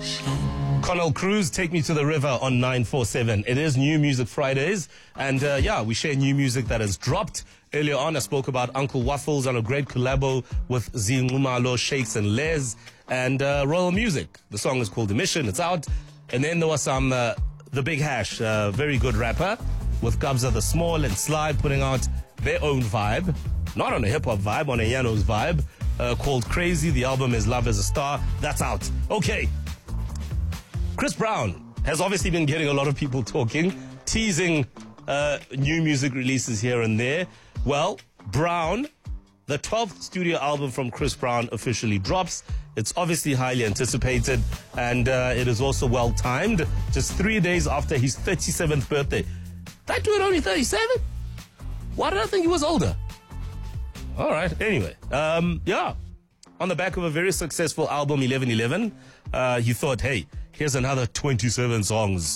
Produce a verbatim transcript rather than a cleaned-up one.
Connell Cruz, Take Me to the River on nine four seven. It is New Music Fridays, and uh, yeah, we share new music that has dropped. Earlier on, I spoke about Uncle Waffles on a great collabo with Zingumalo, Shakes and Les, and uh, Royal Music. The song is called Emission, it's out. And then there was some, uh, The Big Hash, uh, very good rapper, with Kabza the Small and Sly putting out their own vibe. Not on a hip-hop vibe, on a Yano's vibe, uh, called Crazy. The album is Love as a Star. That's out. Okay. Chris Brown has obviously been getting a lot of people talking, teasing uh, new music releases here and there. Well, Brown, the twelfth studio album from Chris Brown officially drops. It's obviously highly anticipated, and uh, it is also well-timed. Just three days after his thirty-seventh birthday. That dude only thirty-seven? Why did I think he was older? All right, anyway. Um, yeah, on the back of a very successful album, eleven eleven, uh, he thought, hey, here's another twenty-seven songs.